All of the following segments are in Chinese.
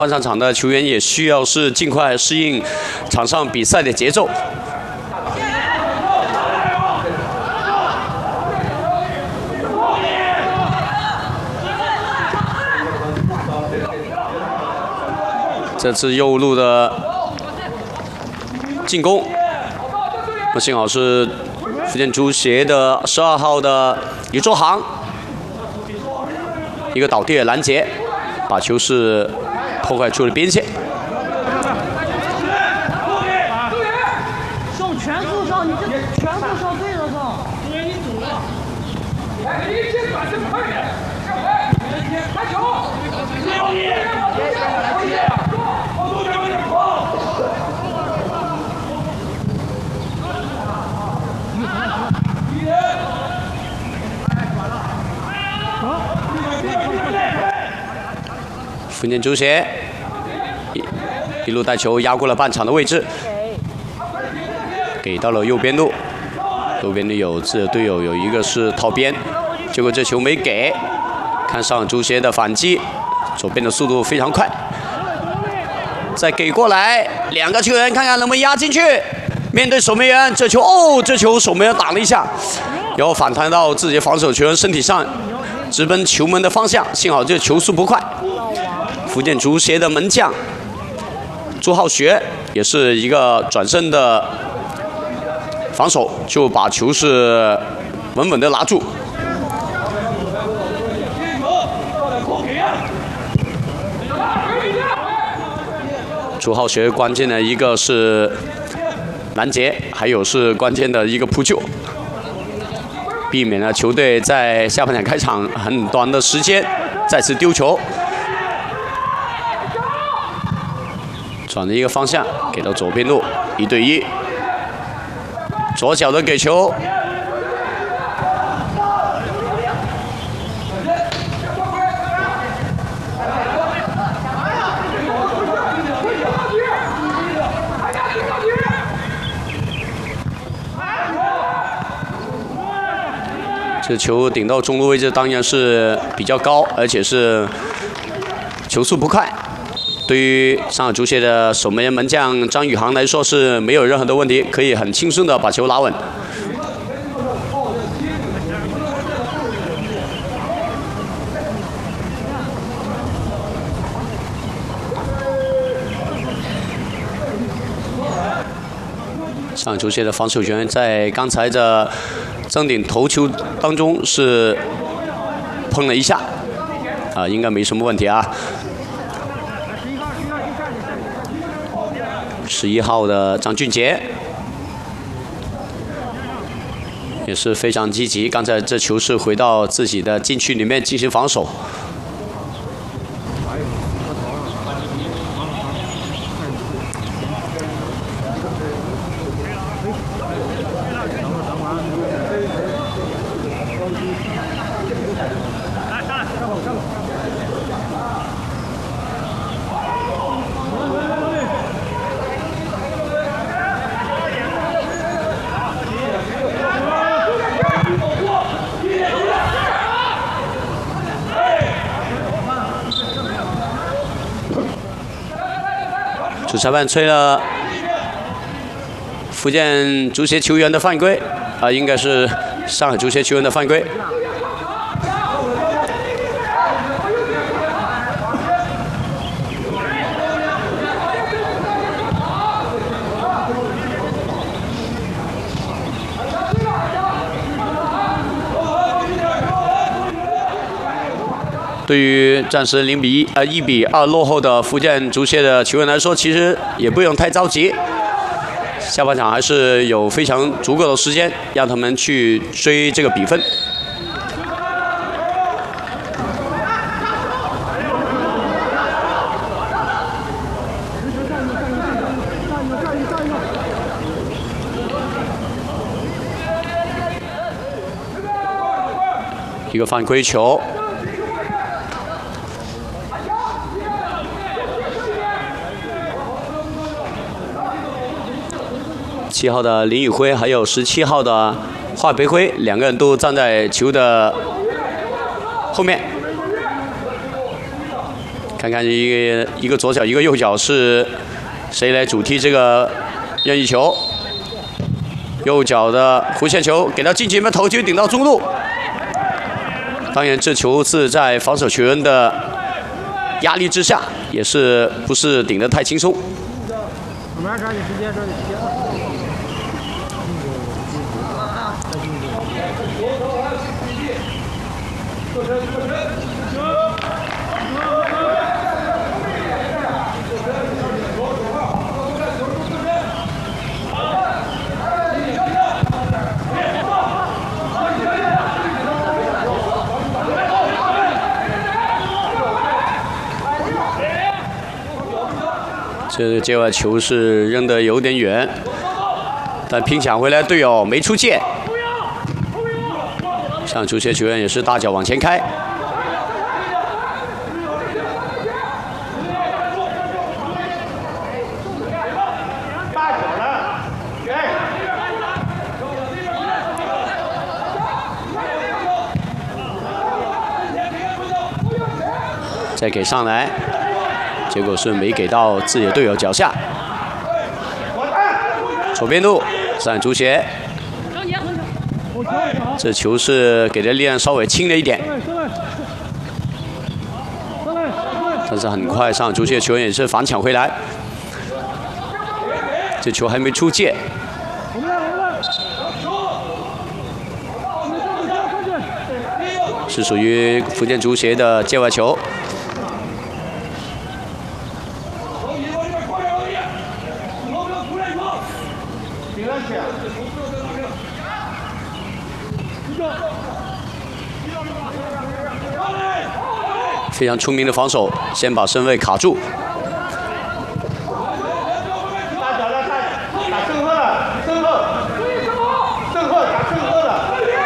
换上场的球员也需要是尽快适应场上比赛的节奏。这次右路的进攻，那幸好是福建足协的12号的李周航，一个倒地的拦截，把球是破坏出了边线。 手全部手，你这全部手对着手。因为你走了。来，你先转身快点，开球！ 福建足协一路带球压过了半场的位置，给到了右边路，右边路有自己的队友有一个是套边，结果这球没给，看上足协的反击，左边的速度非常快，再给过来，两个球员看看能不能压进去，面对守门员，这球守门员挡了一下，然后反弹到自己防守球员身体上，直奔球门的方向，幸好这球速不快。福建足协的门将朱浩学也是一个转身的防守，就把球是稳稳的拿住。朱浩学关键的一个是拦截，还有是关键的一个扑救，避免了球队在下半场开场很短的时间再次丢球。转了一个方向，给到左边路，1对1，左脚的给球，这球顶到中路位置，当然是比较高，而且是球速不快。对于上海足协的守门员门将张宇航来说是没有任何的问题，可以很轻松的把球拿稳。上海足协的防守球员在刚才的争顶头球当中是碰了一下，应该没什么问题啊。11号的张俊杰也是非常积极，刚才这球是回到自己的禁区里面进行防守。主裁判吹了福建足协球员的犯规，应该是上海足协球员的犯规。对于暂时1比2落后的福建足协的球员来说，其实也不用太着急。下半场还是有非常足够的时间，让他们去追这个比分。一个犯规球。7号的林宇辉，还有17号的华培辉，两个人都站在球的后面， 看看一个左脚一个右脚是谁来主踢这个任意球？右脚的弧线球给到禁区里面，头球顶到中路。当然，这球是在防守球员的压力之下，也是不是顶得太轻松。 我们抓紧时间，抓紧时间。 这个界外球是扔得有点远，但拼抢回来队友没出界，上足协球员也是大脚往前开。再给上来。结果是没给到自己的队友脚下，左边路上足协，这球是给的力量稍微轻了一点，但是很快上足协球员也是反抢回来，这球还没出界，是属于福建足协的界外球。非常出名的防守，先把身位卡住。 大脚的打正后了，正后打正后了。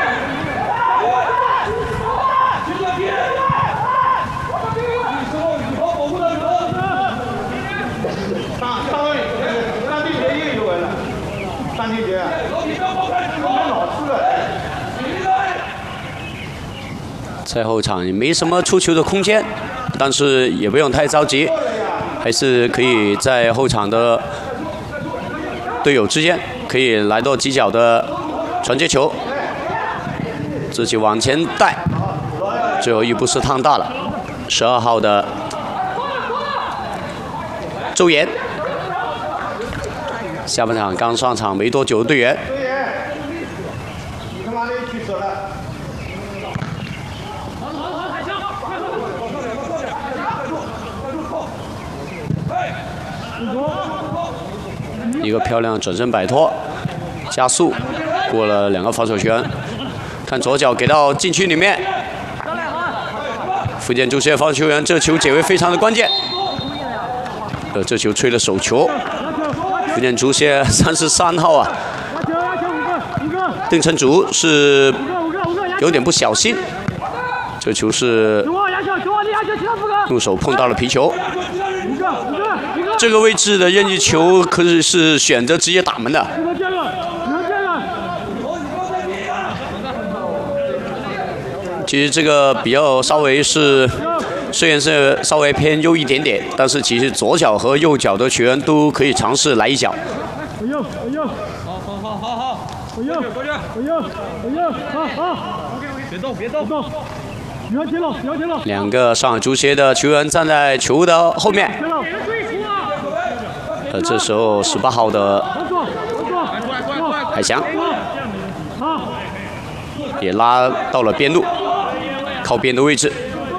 上地铁也有了，上地铁，没老师了。 在后场也没什么出球的空间，但是也不用太着急，还是可以在后场的队友之间可以来到几脚的传接球，自己往前带，最后一步是趟大了。12号的周岩，下半场刚上场没多久的队员。 你他妈的去死了！ 一个漂亮的转身摆脱，加速过了2个防守球员，看左脚给到禁区里面。福建足协防守球员这球解围非常的关键，这球吹了手球。福建足协33号啊，邓成竹是有点不小心，这球是用手碰到了皮球。这个位置的任意球可是选择直接打门的。其实这个比较稍微是，虽然是稍微偏右一点点，但是其实左脚和右脚的球员都可以尝试来一脚。2个上海足协的球员站在球的后面。这时候18号的海翔也拉到了边路，靠边的位置。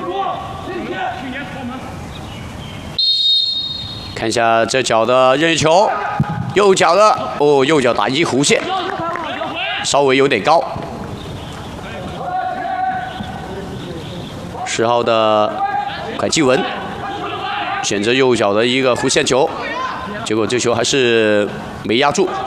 看一下这脚的任意球，右脚的右脚打击弧线，稍微有点高。10号的蒯继文选择右脚的一个弧线球。结果这球还是没压住。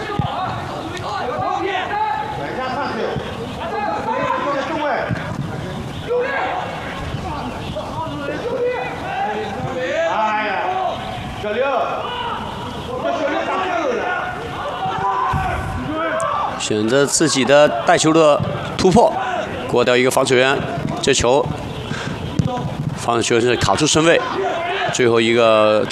哎呀，小刘， 选择自己的带球的突破，过掉一个防守员，这球防守球员是卡住身位， 最后一个